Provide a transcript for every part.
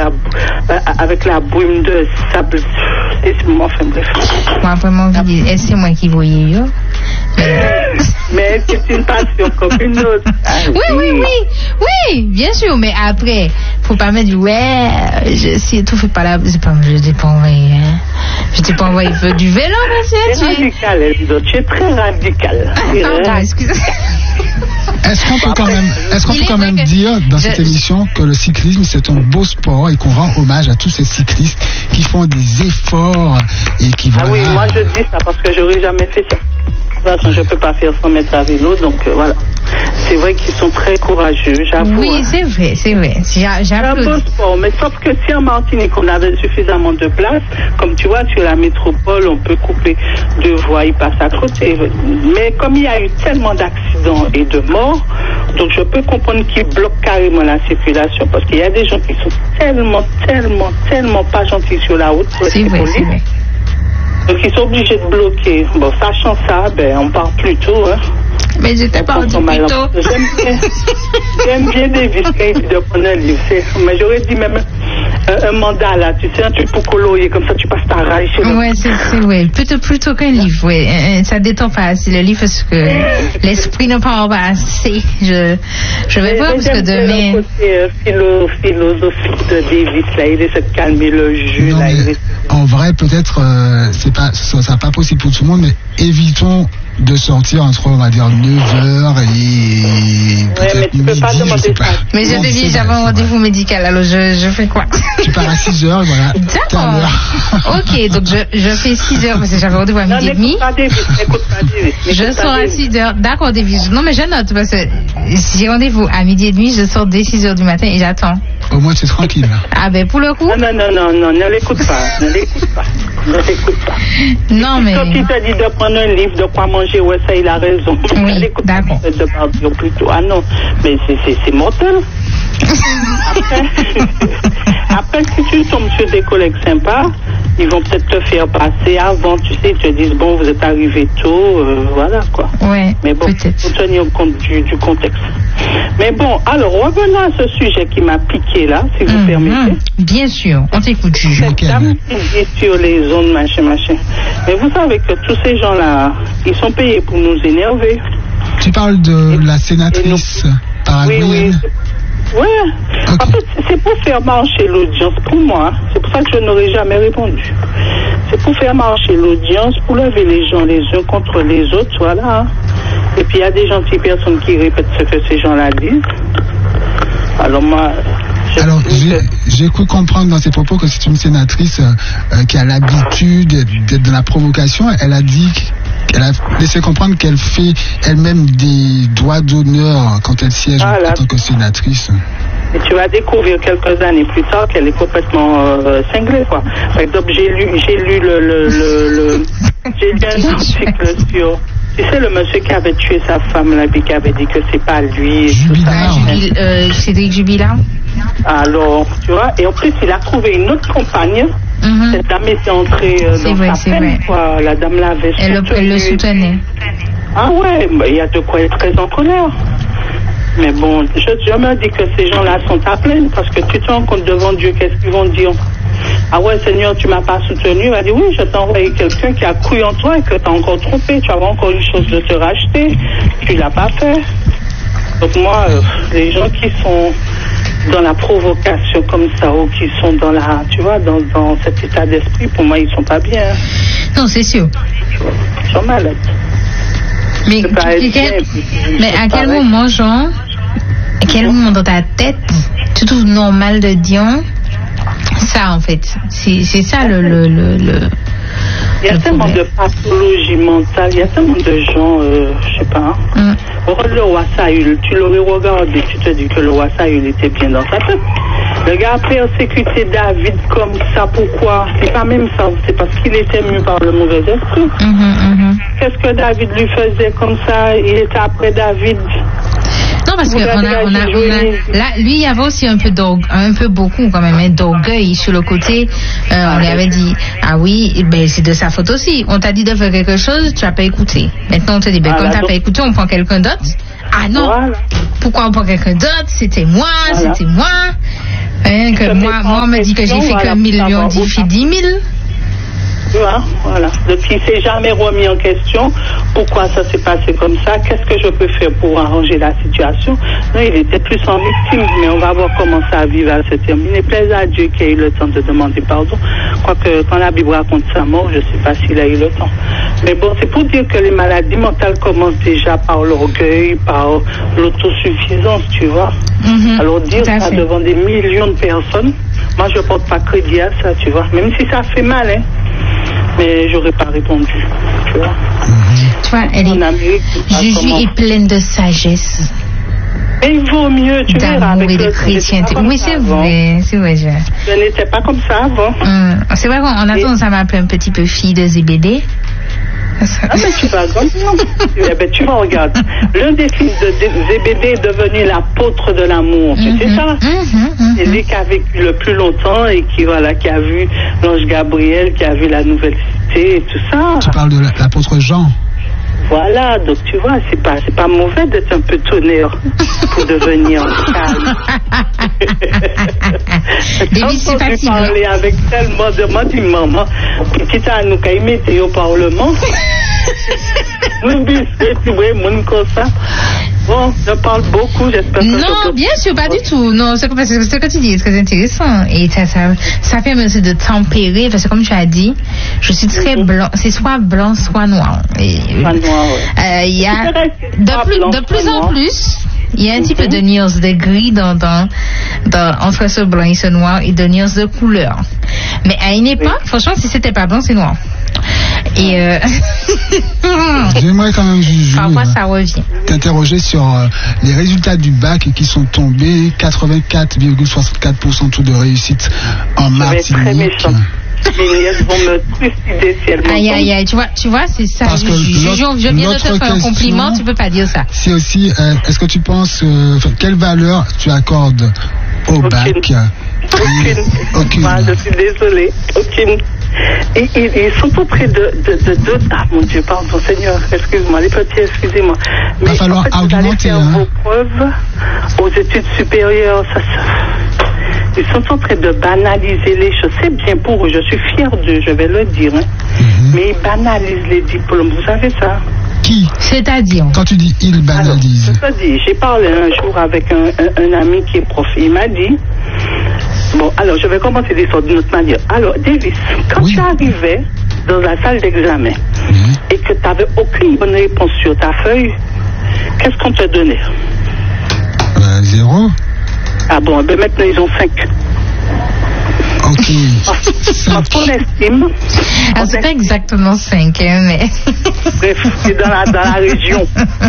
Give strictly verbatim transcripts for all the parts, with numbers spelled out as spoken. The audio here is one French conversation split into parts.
la, euh, avec la brume de sable. C'est enfin bref. Moi, vraiment, ah. C'est moi qui voyais, yo. Mais c'est une passion comme une autre. Ah, oui, oui, oui, oui, bien sûr, mais après, faut pas me dire, ouais, je sais, tout fait pas la, c'est pas, je t'ai pas envoyé, hein. Je t'ai pas envoyé du vélo, monsieur. C'est radical, Eldo, tu es très radical. Pardon, excusez. Est-ce qu'on peut quand même, est-ce qu'on peut quand même dire dans cette je... émission que le cyclisme c'est un beau sport et qu'on rend hommage à tous ces cyclistes qui font des efforts et qui vont. Ah oui, moi je dis ça parce que j'aurais jamais fait ça. De toute façon, je peux pas faire sans mettre à vélo, donc euh, voilà. C'est vrai qu'ils sont très courageux, j'avoue. Oui, hein. c'est vrai, c'est vrai. J'a, c'est un beau sport, mais sauf que si en Martinique on avait suffisamment de place, comme tu vois, tu es la métropole, on peut couper deux voies, ils passent à côté. Mais comme il y a eu tellement d'accidents et de morts, donc je peux comprendre qu'ils bloquent carrément la circulation, parce qu'il y a des gens qui sont tellement, tellement, tellement pas gentils sur la route. C'est vrai, c'est vrai. Donc ils sont obligés de bloquer. Bon, sachant ça, ben on part plus tôt. Hein. Mais j'étais pas plus tôt. J'aime bien, j'aime bien Davis quand il dit de prendre un livre. C'est, mais j'aurais dit même un, un mandat là, tu sais, un truc pour colorier, comme ça tu passes ta raille chez nous. Ouais, c'est, c'est ouais. Plutôt, plutôt qu'un livre, ouais. Ça détend pas assez le livre parce que l'esprit ne part pas assez. Je, je vais mais, voir parce que demain. Le côté euh, philo, philosophique de Davis là, il essaie de calmer le jus non, là. Mais, en vrai, peut-être, euh, c'est pas, ça sera pas possible pour tout le monde, mais évitons de sortir entre, on va dire, neuf heures et ouais, mais tu peux midi, pas demander je ça. Mais je devais, j'avais un rendez-vous médical, alors je, je fais quoi? Tu pars à six heures, voilà. D'accord. Ok, donc je, je fais six heures parce que j'avais rendez-vous à midi et demi. Pas Davis, écoute pas Davis, je sors à six heures. D'accord, Davis. Non, mais je note parce que j'ai rendez-vous à midi et demi, je sors dès six heures du matin et j'attends. Au moins, c'est tranquille. Ah ben, pour le coup. Non, non, non, non, non, ne l'écoute pas, ne l'écoute pas. Ne l'écoute pas. Non, mais. Quand il te dit de prendre un livre, de quoi manger, ouais, ça, il a raison. Oui, d'accord. De partir plutôt. Ah non, mais c'est, c'est, c'est mortel. Après, après, si tu tombes sur des collègues sympas, ils vont peut-être te faire passer avant, tu sais, ils te disent, bon, vous êtes arrivé tôt, euh, voilà, quoi. Ouais, mais bon, il faut tenir compte du, du contexte. Mais bon, alors, revenons à ce sujet qui m'a piqué, là, si vous mmh, permettez. Bien sûr, on t'écoute, Juju. Cette dame qui dit sur les ondes, machin, machin. Mais vous savez que tous ces gens-là, ils sont payés pour nous énerver. Tu parles de et, la sénatrice paraguayenne. Oui, oui. Ouais. Okay. En fait, c'est pour faire marcher l'audience pour moi. C'est pour ça que je n'aurais jamais répondu. C'est pour faire marcher l'audience, pour lever les gens les uns contre les autres, voilà. Et puis il y a des gentilles personnes qui répètent ce que ces gens-là disent. Alors moi... Alors, j'ai, j'ai cru comprendre dans ses propos que c'est une sénatrice euh, qui a l'habitude d'être dans la provocation. Elle a dit qu'elle a laissé comprendre qu'elle fait elle-même des droits d'honneur quand elle siège ah, en tant que sénatrice. Et tu vas découvrir quelques années plus tard qu'elle est complètement euh, cinglée, quoi. Par exemple, j'ai lu, j'ai lu le, le, le, le j'ai lu un article sur... Tu sais, le monsieur qui avait tué sa femme, là, puis qui avait dit que c'est pas lui. Jubilard. Jubil, euh, Cédric Jubilard. Alors, tu vois, et en plus, il a trouvé une autre compagne. Mm-hmm. Cette dame était entrée euh, dans vrai, sa peine, quoi. La dame l'avait elle soutenu. Elle le soutenait. Ah ouais, bah, il y a de quoi être très en colère. Mais bon, je, je me dis que ces gens-là sont à plaindre, parce que tu te rends compte devant Dieu, qu'est-ce qu'ils vont dire? Ah ouais, Seigneur, tu m'as pas soutenu. Il va dire, oui, je t'ai envoyé quelqu'un qui a cru en toi et que t'as encore trompé. Tu avais encore une chose de te racheter. Tu l'as pas fait. Donc moi, euh, les gens qui sont dans la provocation comme ça, ou qui sont dans la, tu vois, dans, dans cet état d'esprit, pour moi, ils sont pas bien. Non, c'est sûr. Ils sont malades. Mais, quel, mais à quel moment, Jean, à quel moment dans ta tête, tu trouves normal de dire ça, en fait? C'est, c'est ça le, le, le, le... Il y a tellement de pathologie mentale, il y a tellement de gens, euh, je sais pas. Hein. Mm. Le roi Saül, tu l'aurais regardé, tu te dis que le roi Saül était bien dans sa tête. Le gars a persécuté David comme ça, pourquoi? C'est pas même ça, c'est parce qu'il était mu par le mauvais esprit. Mm-hmm, mm-hmm. Qu'est-ce que David lui faisait comme ça? Il était après David. Non, parce que on a, on a, on a, là, lui, il y avait aussi un peu d'orgueil, un peu beaucoup quand même, hein, d'orgueil sur le côté. Euh, ah, on lui avait dit, ah oui, ben c'est de sa faute aussi. On t'a dit de faire quelque chose, tu n'as pas écouté. Maintenant, on te dit, ben ah, comme tu n'as pas écouté, on prend quelqu'un d'autre. Ah non, voilà. Pourquoi on prend quelqu'un d'autre? C'était moi, voilà. c'était moi. Hein, que moi, moi, on me dit que j'ai fait voilà, qu'un million, dix fait dix mille. Voilà, voilà. Depuis, il ne s'est jamais remis en question pourquoi ça s'est passé comme ça, qu'est-ce que je peux faire pour arranger la situation. Non, il était plus en victime, mais on va voir comment ça va se terminer. Plaise à Dieu qui a eu le temps de demander pardon. Quoique, quand la Bible raconte sa mort, je ne sais pas s'il a eu le temps. Mais bon, c'est pour dire que les maladies mentales commencent déjà par l'orgueil, par l'autosuffisance, tu vois. Mm-hmm. Alors, dire ça fait. Devant des millions de personnes, moi, je ne porte pas crédit à ça, tu vois. Même si ça fait mal, hein. Mais j'aurais pas répondu, tu vois. Tu vois, elle est... Amérique, Juju est pleine de sagesse. Et il vaut mieux, tu verras, avec et de chrétienté. Oui, c'est vrai, c'est vrai. Je, je n'étais pas comme ça avant. Hum, c'est vrai qu'on a tendance à m'appeler un petit peu fille de Zébédée. Ah, mais tu vas eh ben, tu vas regarder. L'un des fils de Zébédée est devenu l'apôtre de l'amour. Mm-hmm. Tu sais ça? Mm-hmm. C'est lui qui a vécu le plus longtemps et qui, voilà, qui a vu l'ange Gabriel, qui a vu la nouvelle cité et tout ça. Tu parles de l'apôtre Jean? Voilà, donc tu vois, c'est pas, c'est pas mauvais d'être un peu tonnerre pour devenir calme. David, c'est facile. Parler avec tellement de moi, dis maman, petit à nous, quand il mettait au Parlement, nous disons, tu vois, mon comme ça. Bon, je parle beaucoup, j'espère que... Non, bien sûr, pas du tout. Non, ce que, ce que tu dis est très intéressant. Et ça, ça, ça permet aussi de tempérer, parce que comme tu as dit, je suis très mm-hmm. blanc. C'est soit blanc, soit noir. Et, soit noir, oui. Euh, il y a, de plus, de plus en plus, il y a un mm-hmm. petit peu de nuances de gris dans, dans, dans, entre ce blanc et ce noir, et de nuances de couleur. Mais à une époque, oui. franchement, si c'était pas blanc, c'est noir. Et euh... j'aimerais quand même Juju, parfois ça revient. T'interroger sur euh, les résultats du bac qui sont tombés, quatre-vingt-quatre virgule soixante-quatre pour cent taux de réussite en Martinique. Très méchant. Les nièces vont me trucider si elles m'entendent. Aïe aïe aïe, tu vois, tu vois, c'est ça. Parce que je, je, je viens de te faire un compliment, tu peux pas dire ça. C'est aussi, euh, est-ce que tu penses, euh, quelle valeur tu accordes au Aucune. bac? Aucune. Aucune. Moi, je suis désolée. Aucune. Et, et, ils sont auprès de, de, de, de... Ah mon Dieu, pardon Seigneur, excuse-moi, les petits, excusez-moi. Il va falloir en fait, argumenter. Vous allez faire hein. vos preuves aux études supérieures, ça, ça... Ils sont en train de banaliser les choses. C'est bien pour eux, je suis fière d'eux, je vais le dire. Hein. Mm-hmm. Mais ils banalisent les diplômes, vous savez ça? Qui? C'est-à-dire? Quand tu dis ils banalisent. C'est-à-dire, j'ai parlé un jour avec un, un, un ami qui est prof. Il m'a dit... Bon, alors, je vais commencer l'histoire d'une autre manière. Alors, Davis, quand oui. tu arrivais dans la salle d'examen mmh. et que tu n'avais aucune bonne réponse sur ta feuille, qu'est-ce qu'on te donnait? euh, Zéro. Ah bon, ben maintenant, ils ont cinq. Ok. Parce qu'on estime... Ah, c'est pas exactement cinq, hein, mais... Bref, c'est dans la, dans la région.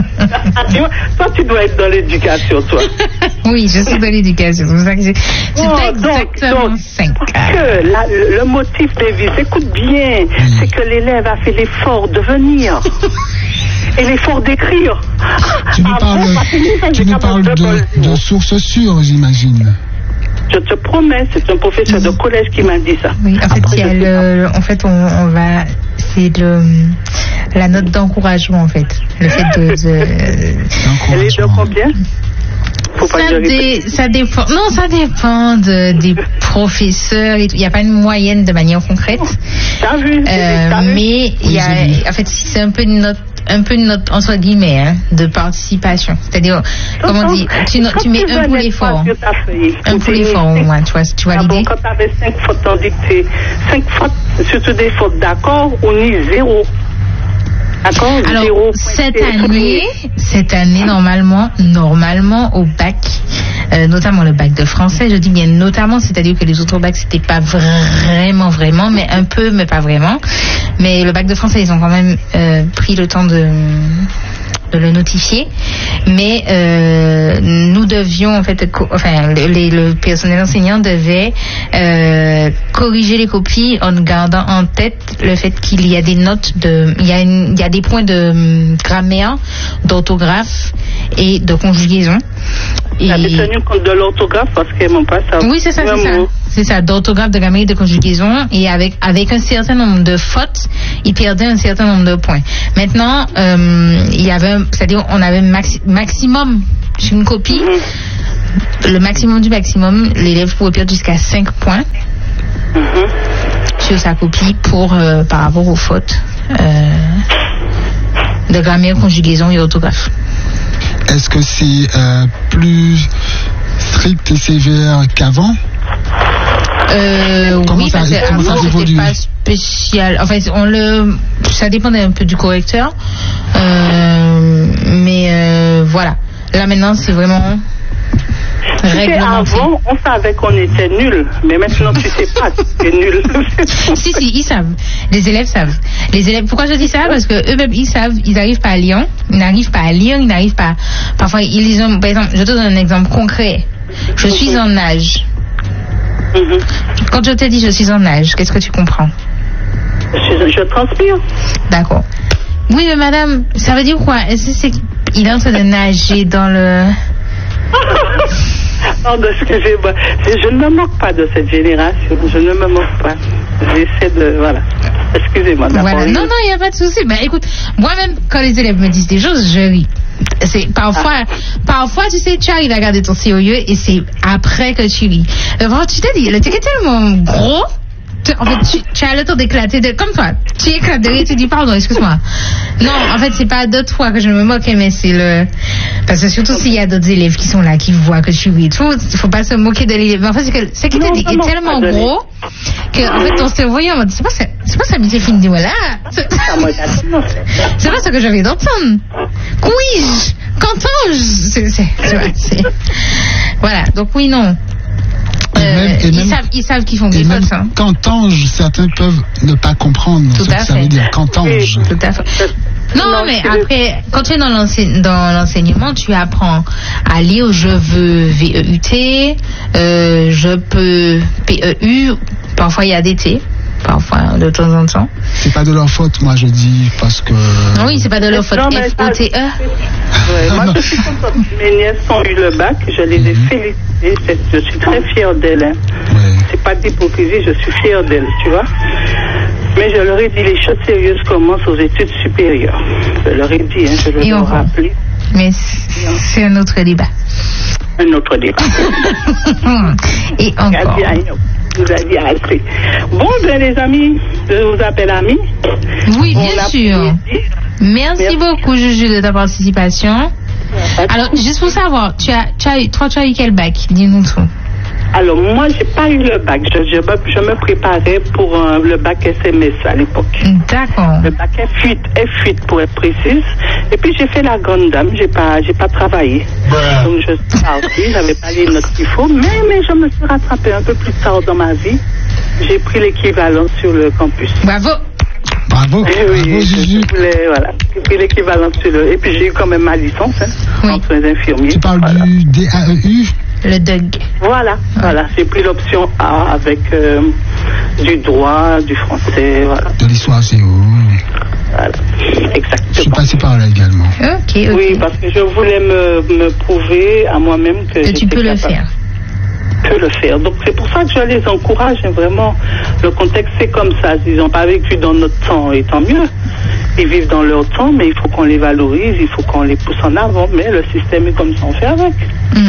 Toi, tu dois être dans l'éducation, toi. Oui, je suis dans l'éducation. C'est pour ça que c'est, c'est oh, pas exactement donc, cinq. Parce que la, le, le motif des vies, écoute bien, mmh. c'est que l'élève a fait l'effort de venir. Et l'effort d'écrire. Tu nous parles, ah, tu nous parles de, de, de sources sûres, j'imagine. Je te promets, c'est un professeur de collège qui m'a dit ça. Oui, en fait, Après, il y a le, en fait, on, on va, c'est le, la note d'encouragement, en fait. Le fait de, de Elle est de combien? Faut pas ça, dé, ça dépend. Non, ça dépend de, des professeurs. Il n'y a pas une moyenne de manière concrète. T'as vu, euh, t'as vu. Mais il y a, en fait, c'est un peu une note, un peu une note entre guillemets hein, de participation. C'est-à-dire, comme on dit, tu, tu mets un pour l'effort. Un pour l'effort au moins, tu vois, tu vois ah l'idée. Bon, quand tu avais cinq fautes en dictée, cinq fautes, surtout des fautes d'accord, on y zéro. D'accord. Alors, zéro cette année, cette année, normalement, normalement, au bac, euh, notamment le bac de français, je dis bien notamment, c'est-à-dire que les autres bacs, c'était pas vraiment, vraiment, mais un peu, mais pas vraiment. Mais le bac de français, ils ont quand même euh, pris le temps de, de le notifier. Mais euh, nous devions, en fait, co- enfin, le, le personnel enseignant devait euh, corriger les copies en gardant en tête le fait qu'il y a des notes de, il y a, une, il y a des points de hum, grammaire, d'orthographe et de conjugaison. Et... Ça tenu compte de l'orthographe parce qu'ils m'ont pas ça. Oui, c'est ça, c'est ça. C'est ça, d'orthographe, de grammaire et de conjugaison. Et avec, avec un certain nombre de fautes, ils perdaient un certain nombre de points. Maintenant, euh, il y avait, c'est-à-dire, on avait maxi, maximum sur une copie. Mm-hmm. Le maximum du maximum, l'élève pouvait perdre jusqu'à cinq points mm-hmm. sur sa copie pour, euh, par rapport aux fautes euh, de grammaire, conjugaison et orthographe. Est-ce que c'est euh, plus strict et sévère qu'avant? Euh, oui, ça, parce qu'avant, c'était pas spécial. En fait, on le, ça dépendait un peu du correcteur. Euh, mais euh, voilà. Là, maintenant, c'est vraiment réglementé. Avant, on savait qu'on était nuls. Mais maintenant, tu sais pas si tu es nul. Si, si, ils savent. Les élèves savent. Les élèves, pourquoi je dis ça? Parce que eux-mêmes, ils savent, ils n'arrivent pas à lire. Ils n'arrivent pas à lire, ils n'arrivent pas. Parfois, ils ont, par exemple, je te donne un exemple concret. Je suis en âge. Mm-hmm. Quand je te dis je suis en âge, qu'est-ce que tu comprends? Je, je transpire. D'accord. Oui, mais madame, ça veut dire quoi? Est-ce que c'est qu'il est en train de nager dans le... Pardon, excusez-moi. Je ne me moque pas de cette génération. Je ne me moque pas. J'essaie de... Voilà. Excusez-moi. Voilà. Non, non, il n'y a pas de souci. Ben, écoute, moi-même, quand les élèves me disent des choses, je ris. C'est parfois, ah. parfois, tu sais, tu arrives à garder ton sérieux et c'est après que tu ris. Vraiment, tu t'es dit, le truc est tellement gros. En fait, tu, tu as le temps d'éclater, de, comme toi. Tu éclates de rire, tu dis pardon, excuse-moi. Non, en fait, c'est pas d'autres fois que je me moque, mais c'est le. Parce que surtout s'il y a d'autres élèves qui sont là, qui voient que tu ris et tout, il faut pas se moquer de l'élève. En fait, c'est que ce qui te dit est tellement gros que, en fait, on se voyant, on dit, c'est pas ça, c'est pas ça, mais c'est fini, voilà. C'est, c'est pas ça que j'avais d'entendre. Couille-je? Qu'entends-je? C'est, c'est, c'est, c'est, voilà. Donc, oui, non. Euh, même, ils, même, savent, ils savent qu'ils font des fautes. Hein. Qu'entends-je, certains peuvent ne pas comprendre tout ce à que fait. Ça veut dire. Qu'entends-je. Oui, tout à fait. Non, non mais après, quand tu es dans, l'enseigne, dans l'enseignement, tu apprends à lire je veux V E U T, euh, je peux P E U, parfois il y a des T. Parfois, de temps en temps. C'est pas de leur faute, moi je dis, parce que... Oui, c'est pas de leur faute. F O T E. Ouais, moi, je suis contente. Mes nièces ont eu le bac, je les ai félicitées. Je suis très fière d'elles. Hein. Ouais. C'est pas d'hypocrisie, je suis fière d'elles, tu vois. Mais je leur ai dit, les choses sérieuses commencent aux études supérieures. Je leur ai dit, hein, je leur ai rappelé. Mais c'est un autre débat. Un autre débat. Et encore. Vous avez dit assez. Bon, ben les amis, je vous appelle amis. Oui, bien sûr. Merci, Merci beaucoup, Juju, de ta participation. Alors, juste pour savoir, tu as, tu as, toi, tu as eu quel bac? Dis-nous tout. Alors, moi, j'ai pas eu le bac. Je, je, je me préparais pour euh, le bac S M S à l'époque. D'accord. Le bac F huit, F huit pour être précise. Et puis, j'ai fait la grande dame. J'ai pas, j'ai pas travaillé. Bah. Donc, je suis partie. J'avais pas les notes qu'il faut. Mais, mais je me suis rattrapée un peu plus tard dans ma vie. J'ai pris l'équivalent sur le campus. Bravo. Bravo. Et oui, Bravo, je voulais, voilà. J'ai pris l'équivalent sur le. Et puis, j'ai eu quand même ma licence, hein, oui. en soins infirmiers. Tu parles voilà. du D A E U? Le D U G. Voilà, ouais. voilà. J'ai pris l'option A avec euh, du droit, du français, voilà. De l'histoire, c'est où? Voilà, exactement. Je suis passé par là également. Ok, ok. Oui, parce que je voulais me, me prouver à moi-même que, que tu peux le faire. Que le faire. Donc c'est pour ça que je les encourage, hein, vraiment. Le contexte c'est comme ça. Ils n'ont pas vécu dans notre temps, et tant mieux. Ils vivent dans leur temps, mais il faut qu'on les valorise, il faut qu'on les pousse en avant. Mais le système est comme ça, on fait avec. Mm.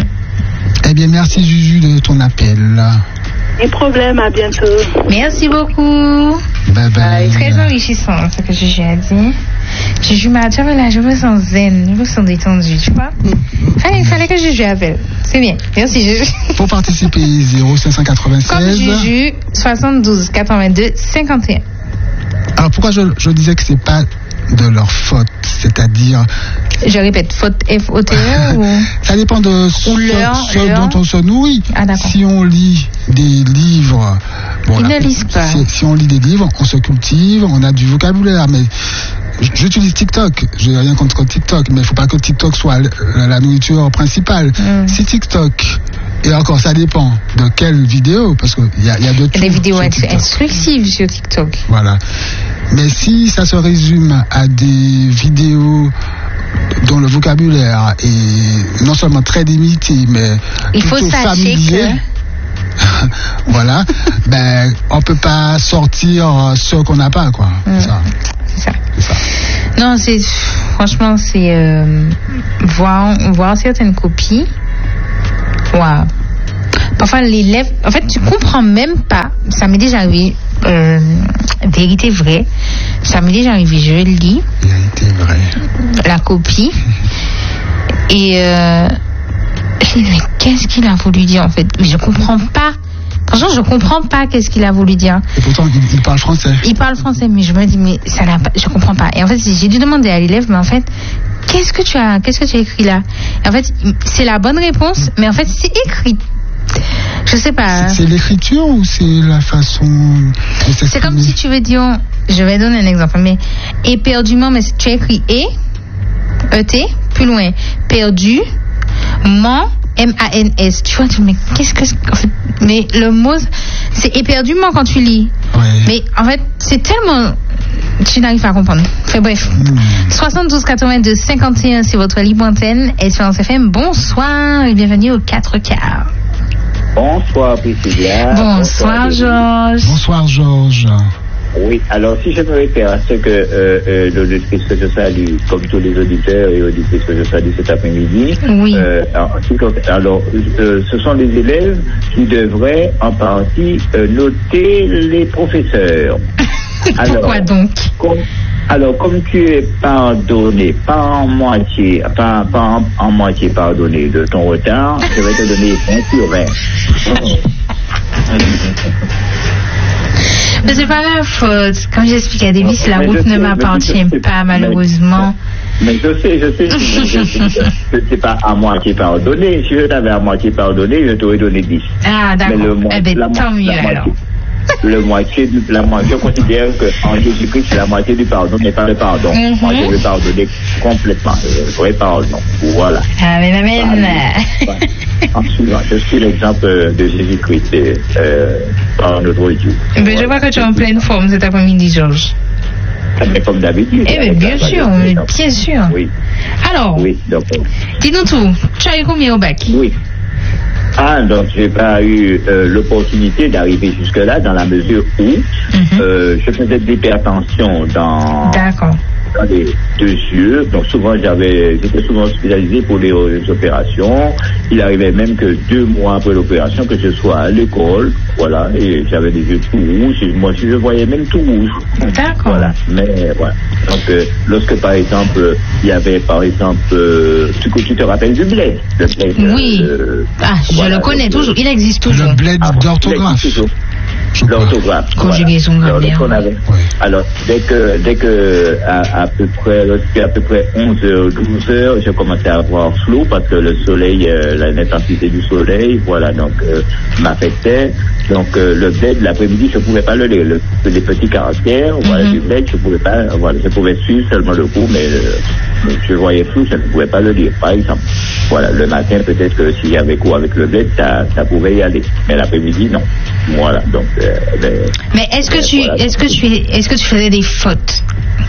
Eh bien, merci Juju de ton appel. Pas de problème, à bientôt. Merci beaucoup. Bye bye. Euh, très enrichissant ce que Juju a dit. Juju m'a dit, là, je me sens zen, je me sens détendu, tu vois. Fallait, il fallait que Juju appelle. C'est bien. Merci Juju. Pour participer, zéro cinq cent quatre-vingt-seize. Comme Juju, soixante-douze quatre-vingt-deux cinquante et un. Alors pourquoi je, je disais que c'est pas de leur faute, c'est-à-dire... Je répète, faute F O T E ou... Ça dépend de ce, leur, ce leur... dont on se nourrit. Ah, si on lit des livres... Bon, Ils là, ne lisent pas. Si, si on lit des livres, on se cultive, on a du vocabulaire, mais... J'utilise TikTok, j'ai rien contre TikTok, mais il ne faut pas que TikTok soit la, la nourriture principale. Mm. Si TikTok Et encore, ça dépend de quelle vidéo, parce qu'il y a, y a de tout. Des vidéos instructives sur TikTok. Voilà. Mais si ça se résume à des vidéos dont le vocabulaire est non seulement très limité, mais il faut familier, que... voilà, ben on peut pas sortir ce qu'on n'a pas, quoi. Mmh. Ça. C'est ça. C'est ça. Non, c'est franchement, c'est euh, voir voir certaines copies. Waouh. Parfois l'élève, en fait, tu comprends même pas. Ça m'est déjà arrivé. Euh, vérité vraie. Ça m'est déjà arrivé. Je lis. Vérité vraie. La copie. Et euh, je me dis, mais qu'est-ce qu'il a voulu dire en fait? Mais je comprends pas. Franchement, je comprends pas qu'est-ce qu'il a voulu dire. Et pourtant, il, il parle français. Il parle français, mais je me dis, mais ça n'a pas, je comprends pas. Et en fait, j'ai dû demander à l'élève, mais en fait, qu'est-ce que tu as, qu'est-ce que tu as écrit là? Et en fait, c'est la bonne réponse, mais en fait, c'est écrit. Je sais pas. C'est, c'est l'écriture ou c'est la façon de s'exprimer? C'est comme si tu veux dire, je vais donner un exemple, mais éperdument, mais tu as écrit et, E-T, plus loin, perdu, ment, M A N S. Tu vois, tu mais qu'est-ce que en fait, mais le mot c'est éperdument quand tu lis. Ouais. Mais en fait, c'est tellement tu n'arrives pas à comprendre. Enfin bref. Mmh. soixante-douze quatre-vingt-deux cinquante et un, c'est votre libre antenne. Espérance F M. Bonsoir et bienvenue aux quatre quarts. Bonsoir Priscilla. Bonsoir, Bonsoir Georges. Bonsoir Georges. Oui, alors si je me réfère à ce que euh, euh, l'auditrice que je salue, comme tous les auditeurs et auditrices que je salue cet après-midi, oui. euh, alors euh, ce sont les élèves qui devraient en partie euh, noter les professeurs. Alors, pourquoi donc comme, alors comme tu es pardonné, pas en moitié, pas, pas en, en moitié pardonné de ton retard, je vais te donner vingt sur vingt. Mais c'est pas ma faute. Comme j'explique à Davis, la route ne m'appartient pas, malheureusement. Mais je sais, je sais, je sais pas à moitié pardonné. Si je t'avais à moitié pardonné, je t'aurais donné dix. Ah, d'accord. Mais le mo- eh ben, la, tant mieux, la alors. Moitié, le moitié du, la moitié, je considère qu'en Jésus-Christ, c'est la moitié du pardon, mais pas le pardon. Mm-hmm. Moi, je vais pardonner complètement. Le vrai pardon. Voilà. Amen, amen. Voilà. En suivant, je suis l'exemple de Jésus-Christ euh, par notre Dieu. Ben, voilà. Je vois que tu es en pleine forme cet après-midi, Georges. Mais comme d'habitude. Eh bien, bien sûr, bien sûr. Oui. Alors, oui, donc, dis-nous tout. Tu as eu combien au bac? Oui. Ah, donc j'ai pas eu euh, l'opportunité d'arriver jusque-là dans la mesure où mm-hmm. euh, je faisais de l'hypertension dans, dans les deux yeux. Donc souvent j'avais, j'étais souvent hospitalisé pour les, les opérations. Il arrivait même que deux mois après l'opération que je sois à l'école, voilà, et j'avais des yeux tout rouges. Et moi, je voyais même tout rouge. D'accord. Voilà. Mais voilà. Donc euh, lorsque par exemple il y avait par exemple, euh, tu, tu te rappelles du bled, le bled. Oui. Euh, ah, je voilà, le connais donc, toujours. Il existe toujours. Le bled d'orthographe. L'orthographe. Conjugaison voilà. grammaire. Oui. Alors, dès que, dès que, à, à peu près, lorsqu'à peu près onze heures, douze heures, j'ai commencé à avoir flou parce que le soleil, euh, l'intensité du soleil, voilà, donc, euh, m'affectait. Donc, euh, le bled, l'après-midi, je pouvais pas le lire. Le, les petits caractères, mm-hmm. voilà, du bled, je pouvais pas, voilà, je pouvais suivre seulement le cours, mais, euh, je voyais flou, je ne pouvais pas le lire, par exemple. Voilà, le matin, peut-être que s'il y avait cours avec le bled, ça, ça pouvait y aller. Mais l'après-midi, non. Voilà, donc, euh, ben, mais est-ce que tu, voilà, est-ce que tu, est-ce que tu faisais des fautes?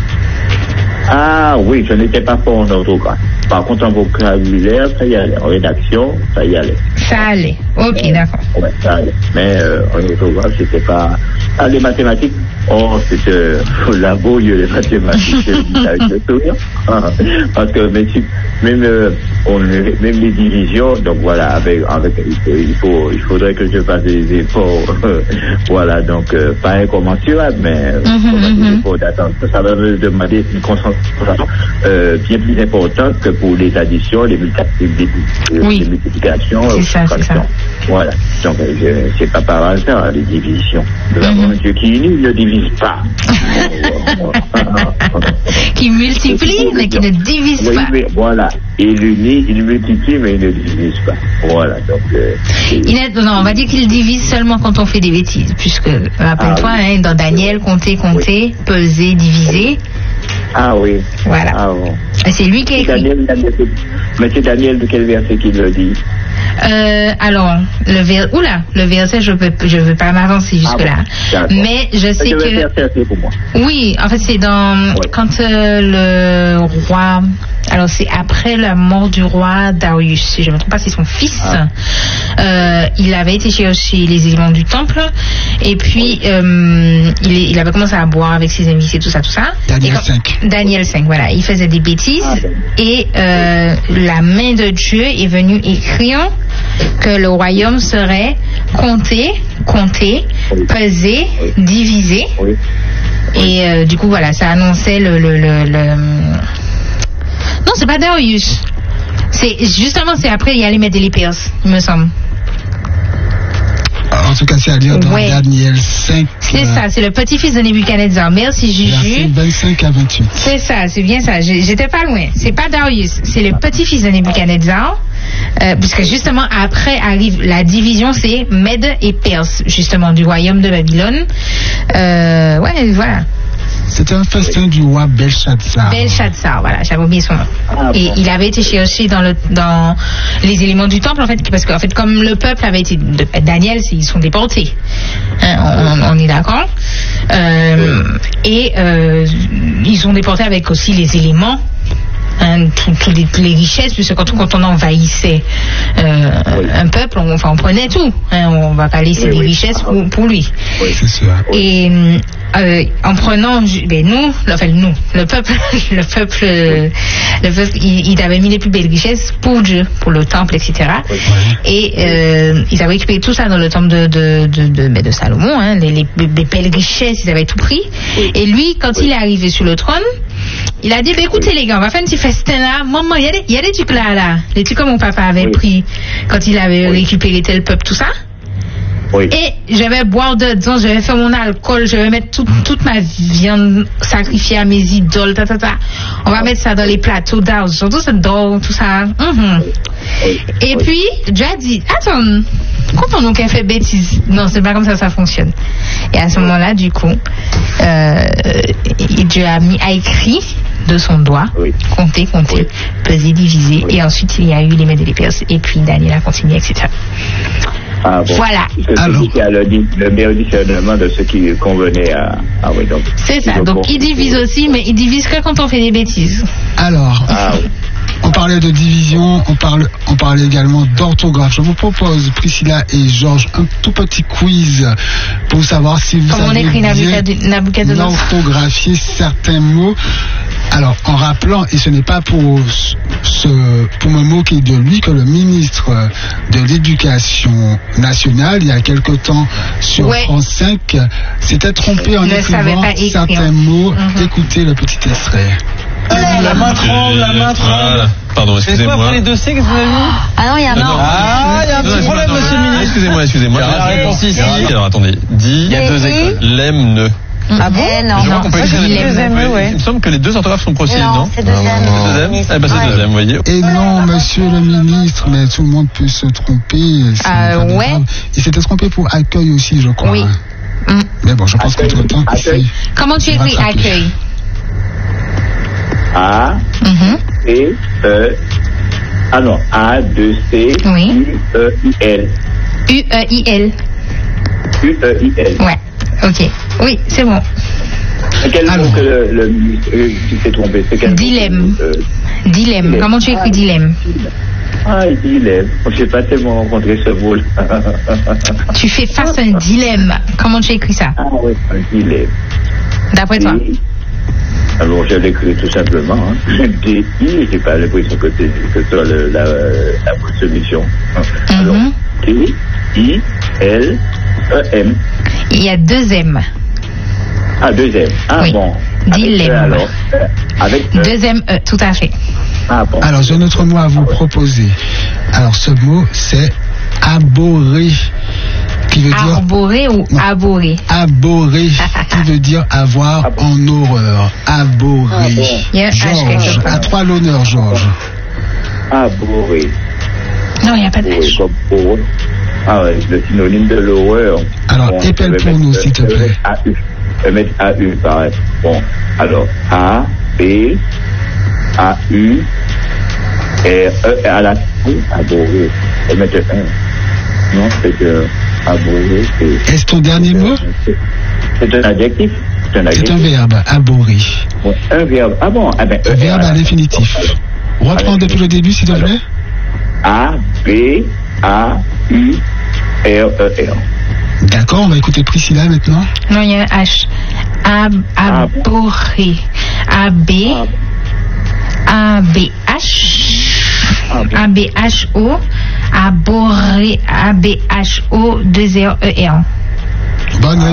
Ah oui, je n'étais pas fort en orthographe. Par contre, en vocabulaire, ça y allait. En rédaction, ça y allait. Ça allait. Ok, mais, d'accord. Ouais, ça allait. Mais euh, en orthographe, c'était pas. Ah, les mathématiques, oh, c'était euh, laborieux, les mathématiques. Avec le sourire. Parce que même, même, euh, on, même les divisions, donc voilà, avec, avec il, faut, il faudrait que je fasse des efforts. Voilà, donc euh, pas incommensurables, mais mm-hmm, des efforts d'attente. Ça va me demander une concentration euh, bien plus importante que pour les additions, les, multipli- oui. les multiplications, c'est ça, c'est ça. Voilà. Donc, je, c'est pas par hasard, les divisions. Nous mm-hmm. avons un Dieu qui unit, il ne divise pas. Qui multiplie, mais qui ne divise oui, pas. Mais, voilà. Il unit, il multiplie, mais il ne divise pas. Voilà. Donc, euh, il est, non, on va dire qu'il divise seulement quand on fait des bêtises. Puisque, rappelle-toi, ah, oui. hein, dans Daniel, compter, compter, oui. peser, diviser. Ah oui. Voilà. Ah bon. Et c'est lui qui a écrit. Daniel, mais c'est Daniel de quel verset qu'il le dit? Euh, alors, le ver... Oula, le verset, je peux, je veux pas m'avancer jusque-là. Ah bon, mais je sais je que... Verset pour moi. Oui, en fait, c'est dans... Ouais. Quand euh, le roi... Alors, c'est après la mort du roi Darius, si je ne me trompe pas, c'est son fils. Ah. Euh, il avait été chercher les éléments du temple, et puis euh, il, il avait commencé à boire avec ses invités, tout ça, tout ça. Daniel quand, cinq. Daniel cinq, voilà. Il faisait des bêtises, ah, ben. et euh, la main de Dieu est venue écrire que le royaume serait compté, compté, oui. pesé, oui. divisé. Oui. Et euh, du coup, voilà, ça annonçait le... le, le, le Non, c'est pas Darius. C'est justement, c'est après il y a les mettre les Perses, il me semble. En tout cas, c'est à lire dans ouais. Daniel cinq. C'est euh, ça, c'est le petit-fils de Nebuchadnezzar. Merci, Juju. vingt-cinq à vingt-huit. C'est ça, c'est bien ça. J'étais pas loin. C'est pas Darius, c'est le petit-fils de Nebuchadnezzar. Euh, puisque justement, après arrive la division, c'est Mède et Perse, justement, du royaume de Babylone. Euh, ouais, voilà. C'était un festin du roi Belshazzar. Belshazzar, voilà, j'avais oublié son nom. Ah, et bon. Il avait été cherché dans, le, dans les éléments du temple, en fait, parce qu'en fait, comme le peuple avait été... Daniel, ils sont déportés. Hein, on, on est d'accord. Euh, oui. Et euh, ils sont déportés avec aussi les éléments. Hein, toutes les, les richesses, puisque quand, quand on envahissait euh, oui. un peuple, on, enfin, on prenait tout. Hein, on va pas laisser oui, des oui. richesses pour, pour lui. Oui, c'est sûr. Et euh, en prenant, ben nous, enfin nous, le peuple, le peuple, oui. le peuple, il, il avait mis les plus belles richesses pour Dieu, pour le temple, et cetera. Oui. Et euh, ils avaient récupéré tout ça dans le temple de de de, de, de, de Salomon, hein, les, les, les belles richesses, ils avaient tout pris. Oui. Et lui, quand oui. il est arrivé sur le trône, il a dit, bah, écoutez oui. les gars, on va faire un petit festin là. Maman, il y, y a des trucs là, là. Les trucs que mon papa avait oui. pris quand il avait oui. récupéré tel peuple, tout ça. Oui. Et je vais boire dedans, je vais faire mon alcool, je vais mettre tout, toute ma viande sacrifiée à mes idoles, ta, ta, ta. On va mettre ça dans les plateaux d'argent, tout ça d'or, tout ça. Mm-hmm. Oui. Et oui. puis, Dieu a dit, attends, quand on a fait bêtise, non, c'est pas comme ça ça fonctionne. Et à ce moment-là, du coup, euh, Dieu a mis, a écrit de son doigt, oui. compter, compter, oui. peser, diviser, oui. et ensuite il y a eu les Mèdes et les Perses, et puis Daniel a continué, et cetera. Ah bon. Voilà. Alors, le, le meilleur discernement de ce qui convenait à. Ah oui, donc. C'est ça. Donc, donc il divise aussi, mais il divise que quand on fait des bêtises. Alors. Ah oui. On parlait de division, on, parle, on parlait également d'orthographe. Je vous propose, Priscilla et Georges, un tout petit quiz pour savoir si vous Comment avez on écrit bien orthographié certains mots. Alors, en rappelant, et ce n'est pas pour, ce, pour me moquer de lui, que le ministre de l'Éducation nationale, il y a quelque temps sur ouais. France cinq, s'était trompé en écrivant certains mots. Mm-hmm. Écoutez le petit extrait. La main tremble, la main tremble. Pardon, excusez-moi. C'est quoi pour les dossiers que vous avez mis? Ah non, il y a un Ah, il y a un petit problème, monsieur le ministre. Excusez-moi, excusez-moi. La réponse ici. Alors attendez. Dit. Il y a deux écoles. L'aime ne. Ah bon? Eh non, je non. Moi, deuxième, ouais. Il me semble que les deux orthographes sont précises, non? Non, c'est deuxième. C'est deuxième? Eh ben, c'est ouais. deuxième, vous voyez. Et non, monsieur le ministre, mais tout le monde peut se tromper. Euh, ouais. Grave. Il s'était trompé pour accueil aussi, je crois. Oui. Hein. Mm. Mais bon, je pense qu'entre temps, c'est. Comment tu écris accueil? A, mm-hmm. C, E, ah non, A, deux C, oui. U, E, I, L. U, E, I, L. U, E, I, L. Ouais, ok. Oui, c'est bon. C'est quel mot que le, le ministre euh, qui s'est trompé? C'est quel dilemme. Euh, dilemme. dilemme. Comment tu écris ah, dilemme? Ah, dilemme. Je n'ai pas tellement rencontré ce mot-là. Tu fais face à un dilemme. Comment tu écris ça? Ah oui, un dilemme. D'après toi? Et, alors, je l'écris tout simplement. Hein. D I, j'ai pas l'impression que ce soit le, la, la bonne solution. Mm-hmm. Alors, D I L E M. Il y a deux M. Ah, deux M. Ah oui. Bon. Dilemme. Avec, alors, euh, avec euh, deuxième E, tout à fait. Ah bon. Alors, j'ai un autre mot à vous proposer. Alors, ce mot, c'est abhorré. Qui veut dire... Arboré ou non. Abhorré? Abhorré, qui veut dire avoir ah bon. en horreur. Abhorré. Ah bon. Georges, à toi l'honneur, Georges. Abhorré. Non, il n'y a pas de H. Ah ouais, le synonyme de l'horreur. Alors, bon, épelle pour nous, s'il te plaît. A U. Je vais mettre A U, pareil. Bon, alors, A, B, A, U, R, E, à la oui, aboré. Et maintenant, non, c'est que aboré, c'est. Est-ce ton dernier mot? C'est un adjectif. C'est un, c'est un verbe, aboré. Ouais, un verbe. Ah bon, ah ben, un verbe à l'infinitif. Reprends depuis le début, s'il te plaît. A, B, A, U, R, E, R. D'accord, on va écouter Priscilla maintenant. Non, il y a un H. Ab, aboré. A, B, A, B, H. A, B, H, O. Aboré. A, B, H, O, deux R, E, R. Bonne